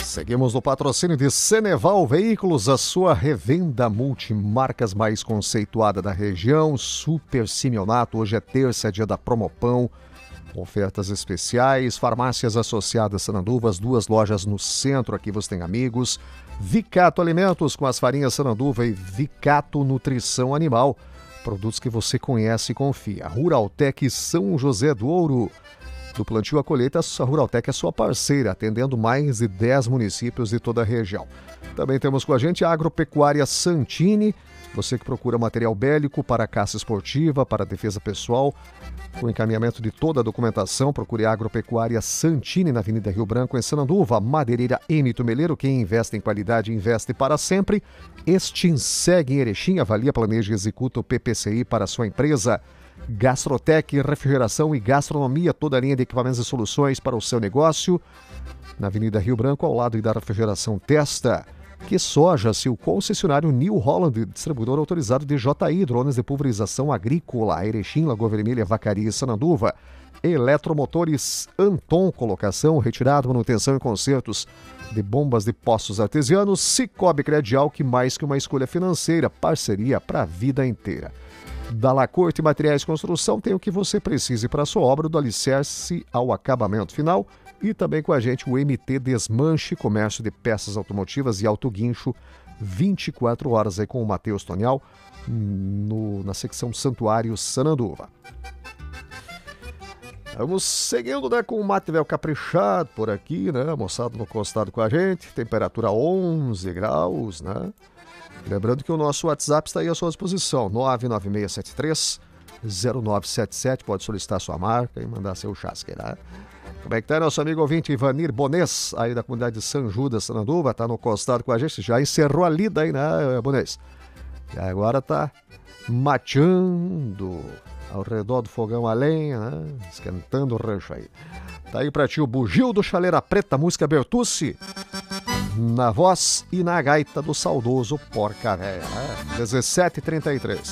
Seguimos no patrocínio de Ceneval Veículos, a sua revenda multimarcas mais conceituada da região. Super Simeonato, hoje é terça, dia da Promopão. Ofertas especiais, farmácias associadas Sananduva, as 2 lojas no centro, aqui você tem amigos. Vicato Alimentos, com as farinhas Sananduva e Vicato Nutrição Animal. Produtos que você conhece e confia. Ruraltec São José do Ouro. Do plantio à colheita, a Ruraltec é sua parceira, atendendo mais de 10 municípios de toda a região. Também temos com a gente a Agropecuária Santini, você que procura material bélico para caça esportiva, para defesa pessoal, com encaminhamento de toda a documentação, procure a Agropecuária Santini, na Avenida Rio Branco, em Sananduva. Madeireira M. Tumeleiro, quem investe em qualidade, investe para sempre. Extinseg em Erechim, avalia, planeja e executa o PPCI para a sua empresa. Gastrotec, refrigeração e gastronomia, toda a linha de equipamentos e soluções para o seu negócio. Na Avenida Rio Branco, ao lado da refrigeração Testa. Que soja, seu concessionário New Holland, distribuidor autorizado de JI, drones de pulverização agrícola, Erechim, Lagoa Vermelha, Vacaria e Sananduva. Eletromotores Anton, colocação, retirada, manutenção e consertos de bombas de poços artesianos. Cicobi Credial, que mais que uma escolha financeira, parceria para a vida inteira. Dalacorte Materiais de Construção tem o que você precise para a sua obra, do alicerce ao acabamento final. E também com a gente o MT Desmanche, comércio de peças automotivas e autoguincho, 24 horas aí com o Matheus Tonial, na secção Santuário Sananduva. Vamos seguindo, né, com o mate velho caprichado por aqui, né, moçada no costado com a gente, temperatura 11 graus, né. Lembrando que o nosso WhatsApp está aí à sua disposição, 99673-0977, pode solicitar sua marca e mandar seu chasque, né? Como é que tá nosso amigo ouvinte Ivanir Bonês, aí da comunidade de São Judas, Sananduva, tá no costado com a gente, já encerrou a lida aí, né, Bonês? E agora tá mateando ao redor do fogão a lenha, né, esquentando o rancho aí. Tá aí pra ti o Bugio do Chaleira Preta, música Bertucci, na voz e na gaita do saudoso Porca Véia, né? 17h33.